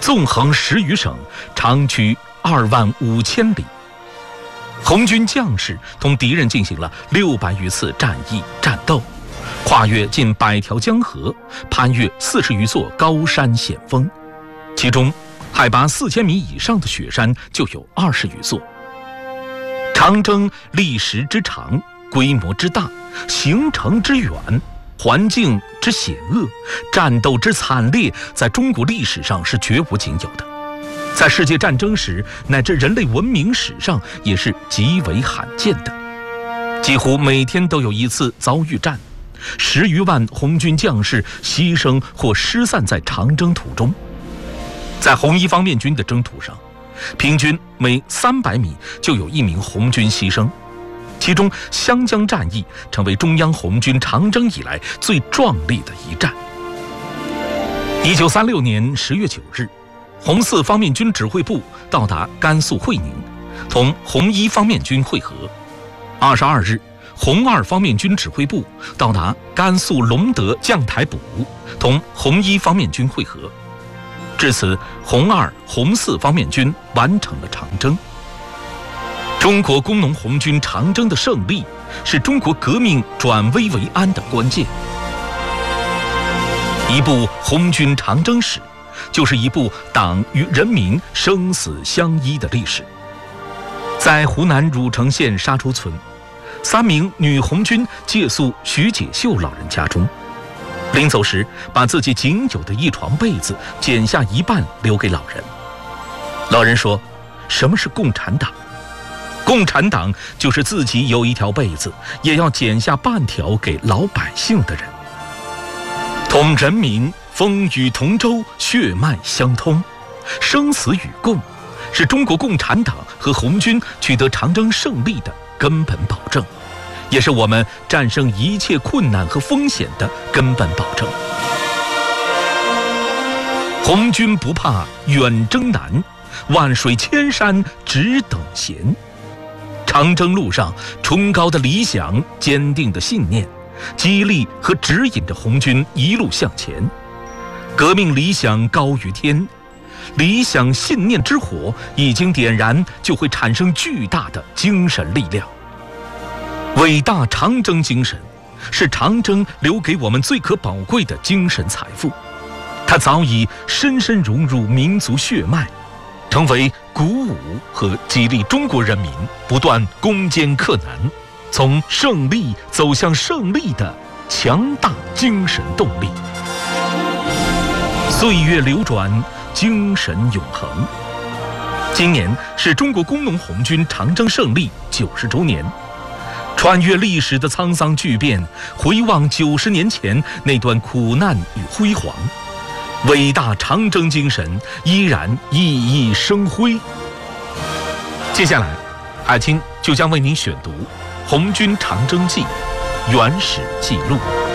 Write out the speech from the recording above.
纵横10余省，长驱25000里。红军将士同敌人进行了600余次战役战斗，跨越近100条江河，攀越40余座高山险峰，其中海拔4000米以上的雪山就有20余座。长征历时之长，规模之大，行程之远，环境之险恶，战斗之惨烈，在中国历史上是绝无仅有的，在世界战争史乃至人类文明史上也是极为罕见的。几乎每天都有一次遭遇战，10余万红军将士牺牲或失散在长征途中。在红一方面军的征途上，平均每300米就有1名红军牺牲，其中湘江战役成为中央红军长征以来最壮丽的一战。1936年10月9日，红4方面军指挥部到达甘肃会宁，同红1方面军会合。22日，红2方面军指挥部到达甘肃隆德将台堡，同红1方面军会合。至此，红2、红4方面军完成了长征。中国工农红军长征的胜利，是中国革命转危为安的关键。一部红军长征史，就是一部党与人民生死相依的历史。在湖南汝城县沙洲村，3名女红军借宿徐解秀老人家中，临走时把自己仅有的一床被子剪下一半留给老人。老人说：“什么是共产党？共产党就是自己有一条被子，也要剪下半条给老百姓的人。同人民风雨同舟，血脉相通，生死与共，是中国共产党和红军取得长征胜利的根本保证，也是我们战胜一切困难和风险的根本保证。红军不怕远征难，万水千山只等闲。长征路上，崇高的理想、坚定的信念，激励和指引着红军一路向前。革命理想高于天，理想信念之火已经点燃，就会产生巨大的精神力量。伟大长征精神是长征留给我们最可宝贵的精神财富，它早已深深融入民族血脉，成为鼓舞和激励中国人民不断攻坚克难，从胜利走向胜利的强大精神动力。岁月流转，精神永恒。今年是中国工农红军长征胜利90周年。穿越历史的沧桑巨变，回望90年前那段苦难与辉煌，伟大长征精神依然熠熠生辉。接下来，海清就将为您选读《红军长征记》原始记录。